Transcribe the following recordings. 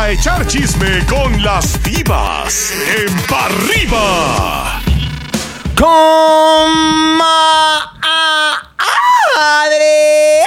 a echar chisme con las divas en Pa' Arriba. ¡Comadre!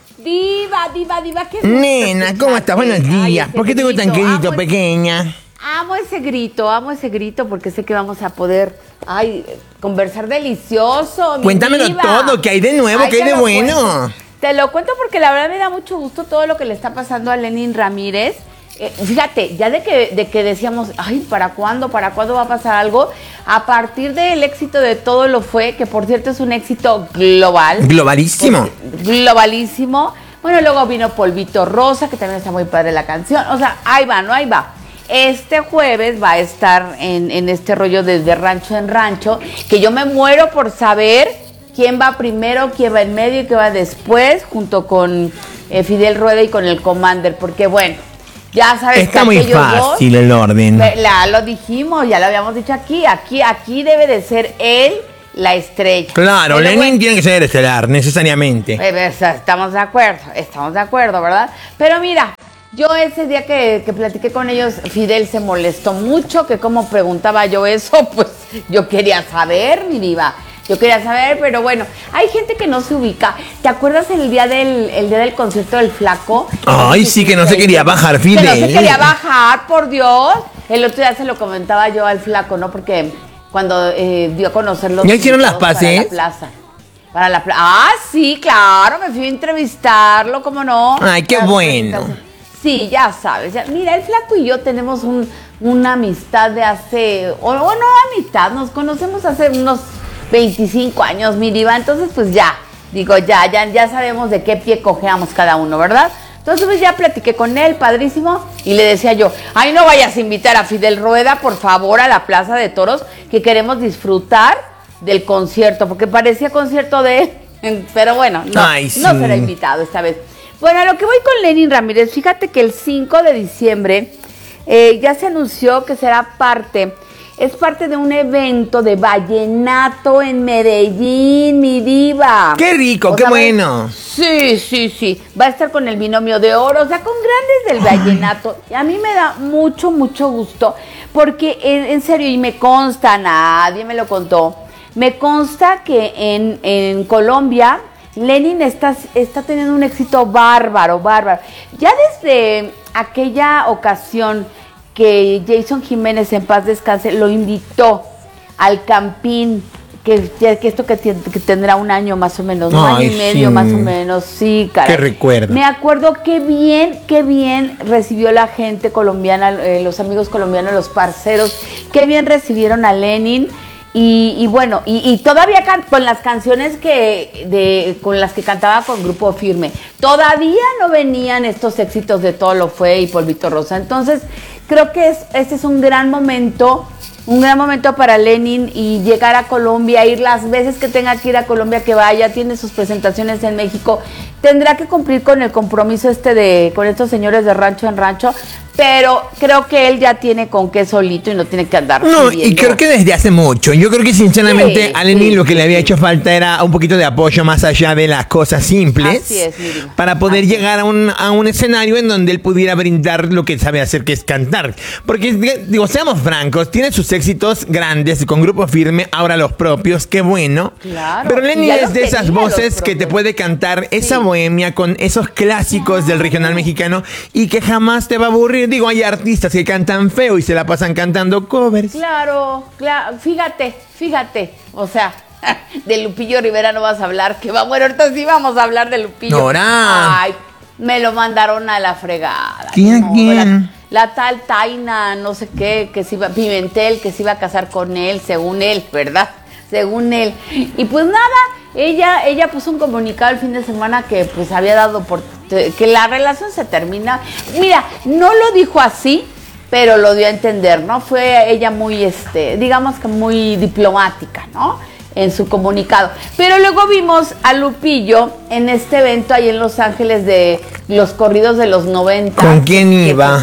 Diva, ¿qué es Nena, ¿cómo estás? Buenos días. ¿Por qué te veo tan querido, pequeña? Amo ese grito porque sé que vamos a poder, conversar delicioso. Cuéntamelo diva. todo, ¿qué hay de nuevo? ¿Qué hay de bueno? Cuento. Te lo cuento porque la verdad me da mucho gusto todo lo que le está pasando a Lenin Ramírez. Fíjate, ya de que decíamos, ¿para cuándo va a pasar algo? A partir del éxito de Todo Lo Fue, que por cierto es un éxito global. Globalísimo. Globalísimo. Bueno, luego vino Polvito Rosa, que también está muy padre la canción. O sea, ahí va. Este jueves va a estar en este rollo desde rancho en rancho, que yo me muero por saber quién va primero, quién va en medio y quién va después, junto con Fidel Rueda y con el Commander, porque bueno, ya sabes está que muy fácil el orden. Lo dijimos, ya lo habíamos dicho aquí debe de ser él la estrella. Claro, pero Lenin tiene que ser estelar, necesariamente. Estamos de acuerdo, ¿verdad? Pero mira, yo ese día que platiqué con ellos, Fidel se molestó mucho, que como preguntaba yo eso, pues yo quería saber, mi diva. Pero bueno, hay gente que no se ubica. ¿Te acuerdas el día del concierto del Flaco? Ay, sí, que no se quería bajar, Fidel. Que no se quería bajar, por Dios. El otro día se lo comentaba yo al Flaco, ¿no? Porque cuando dio a conocer los... ¿Ya hicieron las paces? Para la plaza. Sí, claro, me fui a entrevistarlo, ¿cómo no? Ay, qué bueno. Sí, ya sabes. Mira, el Flaco y yo tenemos una amistad de hace... O no amistad, nos conocemos hace unos 25 años, mi diva. Entonces, pues ya sabemos de qué pie cojeamos cada uno, ¿verdad? Entonces, pues ya platiqué con él, padrísimo, y le decía yo, no vayas a invitar a Fidel Rueda, por favor, a la Plaza de Toros, que queremos disfrutar del concierto, porque parecía concierto de él, pero bueno, no será invitado esta vez. Bueno, a lo que voy con Lenin Ramírez, fíjate que el 5 de diciembre ya se anunció que es parte de un evento de vallenato en Medellín, mi diva. ¡Qué rico, qué bueno! Sí. Va a estar con el Binomio de Oro, o sea, con grandes del vallenato. Y a mí me da mucho gusto, porque en serio, y me consta, nadie me lo contó, me consta que en Colombia Lenin está teniendo un éxito bárbaro. Ya desde aquella ocasión que Jason Jiménez, en paz descanse, lo invitó al Campín, que esto que tendrá un año más o menos, un año y medio más o menos, sí, caray. Qué recuerdo. Me acuerdo qué bien recibió la gente colombiana, los amigos colombianos, los parceros, qué bien recibieron a Lenin. Y bueno, y todavía con las canciones con las que cantaba con Grupo Firme, todavía no venían estos éxitos de Todo Lo Fue y Polvito Rosa. Entonces, creo que este es un gran momento para Lenin, y llegar a Colombia, ir las veces que tenga que ir a Colombia, que vaya, tiene sus presentaciones en México, tendrá que cumplir con el compromiso con estos señores de rancho en rancho, pero creo que él ya tiene con qué solito y no tiene que andar pidiendo. Y creo que desde hace mucho. Yo creo que sinceramente a Lenin lo que le había hecho falta era un poquito de apoyo más allá de las cosas simples. Así es, Miriam. Para poder llegar a un escenario en donde él pudiera brindar lo que sabe hacer, que es cantar. Porque, digo, seamos francos, tiene sus éxitos grandes con Grupo Firme, ahora los propios, qué bueno. Claro. Pero Lenin es de esas voces que te puede cantar esa bohemia con esos clásicos del regional mexicano y que jamás te va a aburrir. Digo, hay artistas que cantan feo y se la pasan cantando covers. Claro, fíjate, o sea, de Lupillo Rivera no vas a hablar, ahorita sí vamos a hablar de Lupillo. Nora. Me lo mandaron a la fregada. ¿Quién? La tal Taina, no sé qué, Pimentel, que se iba a casar con él, según él, ¿verdad? Según él. Y pues nada, ella puso un comunicado el fin de semana que pues había dado que la relación se termina. Mira, no lo dijo así, pero lo dio a entender, ¿no? Fue ella muy, digamos que muy diplomática, ¿no? En su comunicado. Pero luego vimos a Lupillo en este evento ahí en Los Ángeles de los corridos de los 90. ¿Con quién iba?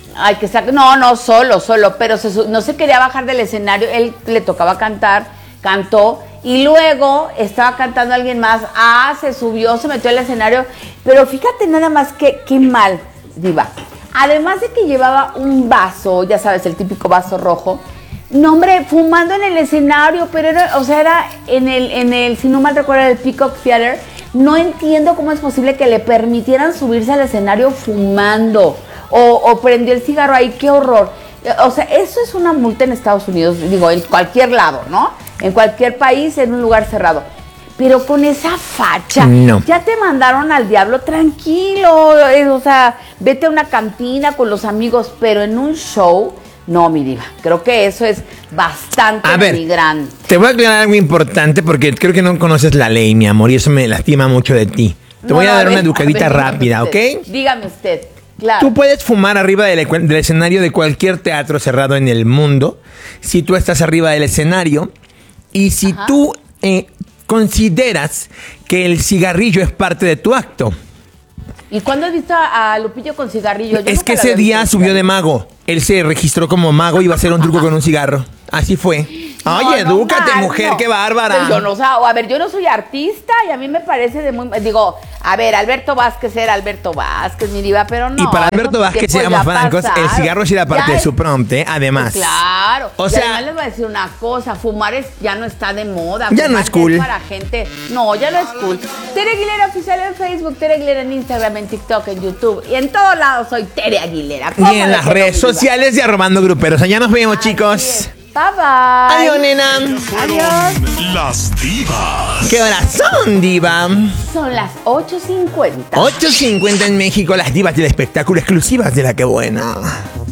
No, solo, pero no se quería bajar del escenario, él le tocaba cantar, cantó, y luego estaba cantando alguien más, se subió, se metió al escenario, pero fíjate nada más qué mal, diva. Además de que llevaba un vaso, ya sabes, el típico vaso rojo. No, hombre, fumando en el escenario, pero era, o sea, era en el, si no mal recuerdo, el Peacock Theater. No entiendo cómo es posible que le permitieran subirse al escenario fumando o prendió el cigarro ahí, qué horror. O sea, eso es una multa en Estados Unidos, digo, en cualquier lado, ¿no? En cualquier país, en un lugar cerrado. Pero con esa facha, no. Ya te mandaron al diablo, tranquilo. O sea, vete a una cantina con los amigos, pero en un show, no, mi diva. Creo que eso es bastante migrante. Te voy a aclarar algo importante porque creo que no conoces la ley, mi amor, y eso me lastima mucho de ti. Te voy a dar una educadita rápida, ¿ok? Dígame usted, claro. Tú puedes fumar arriba del escenario de cualquier teatro cerrado en el mundo, si tú estás arriba del escenario, y si tú consideras que el cigarrillo es parte de tu acto. ¿Y cuándo has visto a Lupillo con cigarrillo? Es que ese día subió de mago. Él se registró como mago y iba a hacer un truco con un cigarro. Así fue. No, Oye, no, edúcate, no, mujer, no. qué bárbara. Pero yo no, o sea, a ver, yo no soy artista y a mí me parece de muy... Digo, a ver, Alberto Vázquez era Alberto Vázquez, mi diva, pero no. Y para Alberto Vázquez, seamos francos, el cigarro sí era parte de su prompt, además. Pues claro. O y sea, además les voy a decir una cosa, fumar ya no está de moda. Ya no es cool. Es para gente... No, ya no es cool. Tere Aguilera Oficial en Facebook, Tere Aguilera en Instagram, en TikTok, en YouTube. Y en todos lados soy Tere Aguilera. Y en las redes sociales de Arrobando Gruperos. Allá nos vemos, chicos. Bye, bye. Adiós, nena. Adiós. Las divas. ¿Qué horas son, diva? Son las 8:50. 8:50 en México, las divas del espectáculo exclusivas de La Que Buena.